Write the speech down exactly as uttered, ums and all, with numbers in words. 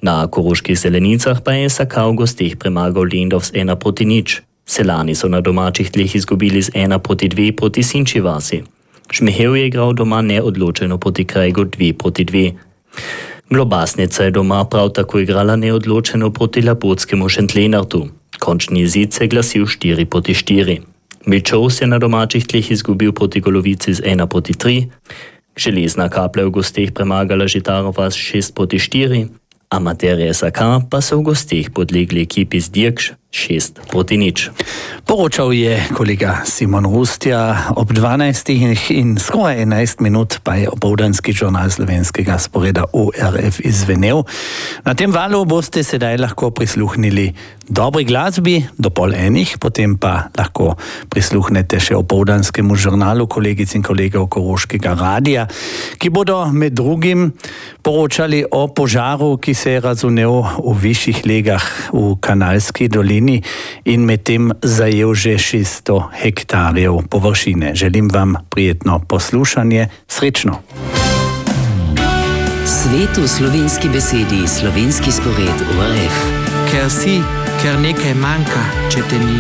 Na Koroških Zelenicah pa je S A K v gosteh premagal Lendov z ena proti nič. Selani so na domačih tleh izgubili z ena proti dve proti Sinči vasi. Šmihev je igral doma neodločeno proti Krajgu dve proti dve. Globasnica je doma prav tako igrala neodločeno proti Labotskemu Šentlenartu. Končni izid se je glasil štiri proti štiri. Milčovs je na domačih tleh izgubil proti Golovici z ena proti tri. Železna Kaplja v gosteh premagala Žitarova s šest proti štiri. Amaterje S A K pa so v gosteh podlegli ekipi z Dirkš šest proti nič. Poročal je kolega Simon Rustja ob dvanajstih in skoraj enajst minut pa je opoldanski žurnal slovenskega sporeda O R F izvenel. Na tem valu boste sedaj lahko prisluhnili dobri glasbi do pol enih, potem pa lahko prisluhnete še opoldanskemu žurnalu kolegic in kolegov Koroškega radia, ki bodo med drugim poročali o požaru, ki se je razvnel v višjih legah v Kanalski dolini in medtem zajel že šeststo hektarjev površine. Želim vam prijetno poslušanje. Srečno! Svet v slovenski besedi, slovenski spored O R F. Ker si, ker nekaj manjka, če te ni.